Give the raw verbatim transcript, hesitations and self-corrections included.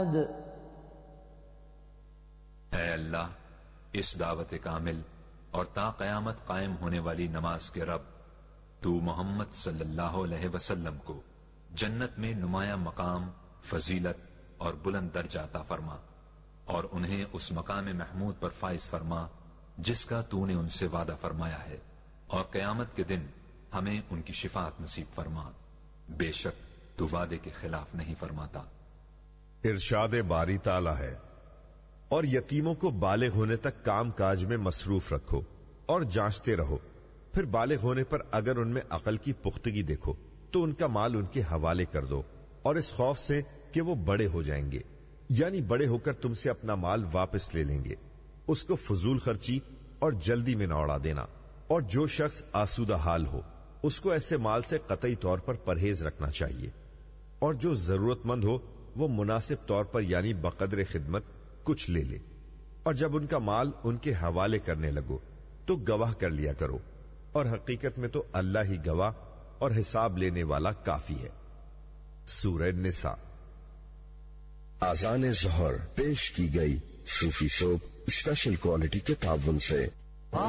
اے اللہ، اس دعوت کامل اور تا قیامت قائم ہونے والی نماز کے رب، تو محمد صلی اللہ علیہ وسلم کو جنت میں نمایاں مقام، فضیلت اور بلند درجہ عطا فرما، اور انہیں اس مقام محمود پر فائز فرما جس کا تو نے ان سے وعدہ فرمایا ہے، اور قیامت کے دن ہمیں ان کی شفاعت نصیب فرما، بے شک تو وعدے کے خلاف نہیں فرماتا۔ ارشاد باری تعالی ہے، اور یتیموں کو بالغ ہونے تک کام کاج میں مصروف رکھو اور جانچتے رہو، پھر بالغ ہونے پر اگر ان میں عقل کی پختگی دیکھو تو ان کا مال ان کے حوالے کر دو، اور اس خوف سے کہ وہ بڑے ہو جائیں گے، یعنی بڑے ہو کر تم سے اپنا مال واپس لے لیں گے، اس کو فضول خرچی اور جلدی میں نہ اڑا دینا۔ اور جو شخص آسودہ حال ہو اس کو ایسے مال سے قطعی طور پر پرہیز رکھنا چاہیے، اور جو ضرورت مند ہو وہ مناسب طور پر یعنی بقدر خدمت کچھ لے لے، اور جب ان کا مال ان کے حوالے کرنے لگو تو گواہ کر لیا کرو، اور حقیقت میں تو اللہ ہی گواہ اور حساب لینے والا کافی ہے۔ سورہ نساء۔ آذان ظہر پیش کی گئی صوفی سوپ اسپیشل کوالٹی کے تعاون سے۔